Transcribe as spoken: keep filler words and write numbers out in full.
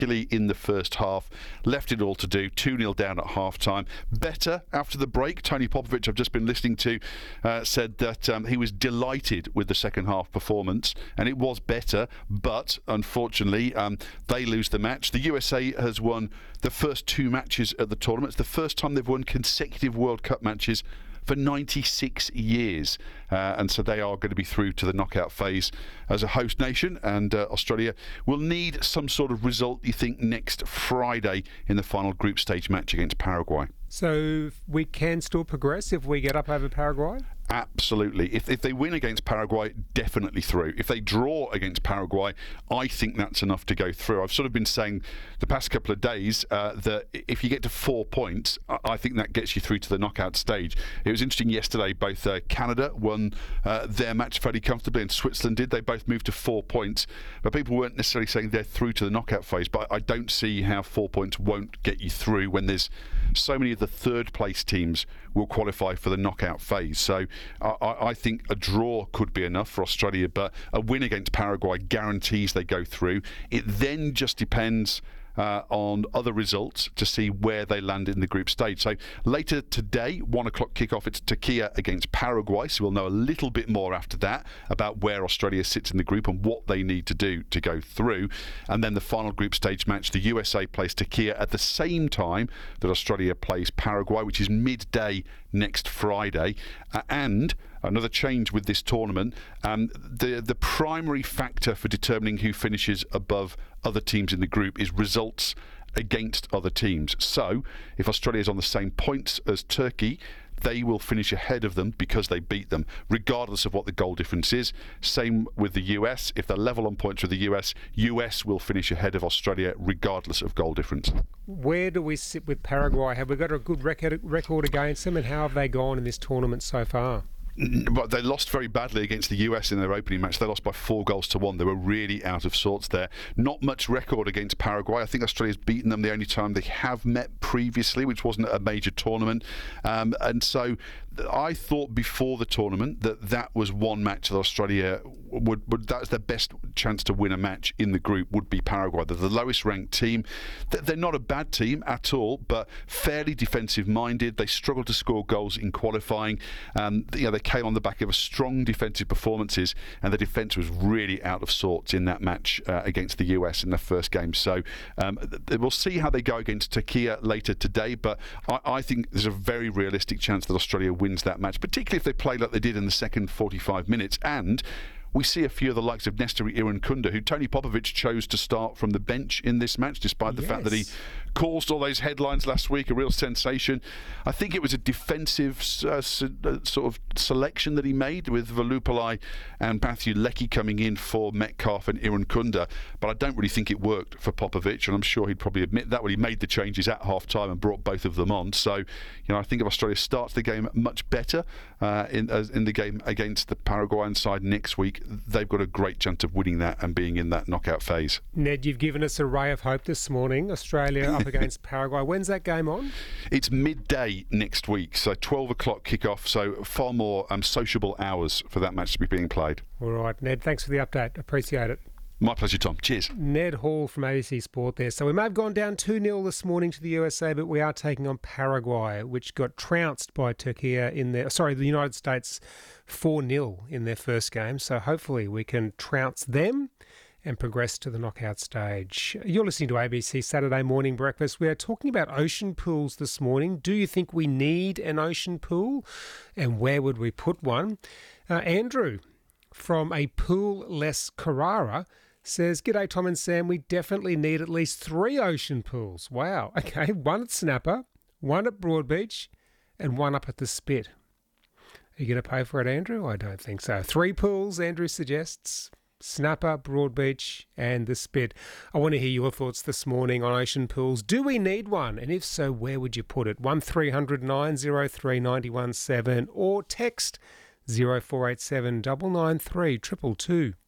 particularly in the first half. Left it all to do, two nil down at half-time. Better after the break. Tony Popovich, I've just been listening to, uh, said that um, he was delighted with the second half performance, and it was better, but unfortunately um, they lose the match. The U S A has won the first two matches at the tournament. It's the first time they've won consecutive World Cup matches for ninety-six years, uh, and so they are going to be through to the knockout phase as a host nation, and uh, Australia will need some sort of result, you think, next Friday in the final group stage match against Paraguay. So we can still progress if we get up over Paraguay? Absolutely. If if they win against Paraguay, definitely through. If they draw against Paraguay, I think that's enough to go through. I've sort of been saying the past couple of days uh, that if you get to four points, I think that gets you through to the knockout stage. It was interesting yesterday, both uh, Canada won uh, their match fairly comfortably and Switzerland did. They both moved to four points, but people weren't necessarily saying they're through to the knockout phase. But I don't see how four points won't get you through when there's so many of the third place teams will qualify for the knockout phase. So I, I think a draw could be enough for Australia, but a win against Paraguay guarantees they go through. It then just depends Uh, on other results to see where they land in the group stage. So later today, one o'clock kickoff, it's Turkey against Paraguay, so we'll know a little bit more after that about where Australia sits in the group and what they need to do to go through. And then the final group stage match, the U S A plays Turkey at the same time that Australia plays Paraguay, which is midday next Friday. Uh, and another change with this tournament, um, the the primary factor for determining who finishes above other teams in the group is results against other teams. So if Australia is on the same points as Turkey, they will finish ahead of them because they beat them, regardless of what the goal difference is. Same with the U S. If they're level on points with the U S, U S will finish ahead of Australia regardless of goal difference. Where do we sit with Paraguay? Have we got a good record, record against them, and how have they gone in this tournament so far? But they lost very badly against the U S in their opening match. They lost by four goals to one. They were really out of sorts there. Not much record against Paraguay. I think Australia's beaten them the only time they have met previously, which wasn't a major tournament. Um, and so I thought before the tournament that that was one match that Australia would, would that's their best chance to win a match in the group would be Paraguay. They're the lowest ranked team. They're not a bad team at all, but fairly defensive minded. They struggled to score goals in qualifying. Um, you know, they came on the back of a strong defensive performances, and the defence was really out of sorts in that match uh, against the U S in their first game. So um, th- we'll see how they go against Turkey later today, but I, I think there's a very realistic chance that Australia wins that match, particularly if they play like they did in the second forty-five minutes. And we see a few of the likes of Nestor Irankunda, who Tony Popovich chose to start from the bench in this match, despite the yes. fact that he caused all those headlines last week, a real sensation. I think it was a defensive uh, sort of selection that he made with Valupalai and Matthew Leckie coming in for Metcalf and Irankunda, but I don't really think it worked for Popovich, and I'm sure he'd probably admit that when he made the changes at half-time and brought both of them on. So, you know, I think if Australia starts the game much better uh, in, uh, in the game against the Paraguayan side next week, they've got a great chance of winning that and being in that knockout phase. Ned, you've given us a ray of hope this morning. Australia up against Paraguay. When's that game on? It's midday next week, so twelve o'clock kickoff, so far more um, sociable hours for that match to be being played. All right, Ned, thanks for the update. Appreciate it. My pleasure, Tom. Cheers. Ned Hall from A B C Sport there. So we may have gone down two nil this morning to the U S A, but we are taking on Paraguay, which got trounced by Turkey in their, sorry, the United States four nil in their first game. So hopefully we can trounce them and progress to the knockout stage. You're listening to A B C Saturday Morning Breakfast. We are talking about ocean pools this morning. Do you think we need an ocean pool? And where would we put one? Uh, Andrew from A Pool Less Carrara says, "G'day Tom and Sam, we definitely need at least three ocean pools." Wow. Okay, one at Snapper, one at Broadbeach, and one up at the Spit. Are you going to pay for it, Andrew? I don't think so. Three pools, Andrew suggests. Snapper, Broadbeach, and the Spit. I want to hear your thoughts this morning on ocean pools. Do we need one? And if so, where would you put it? one three hundred nine oh three nine one seven or text zero four eight seven nine nine three two two two.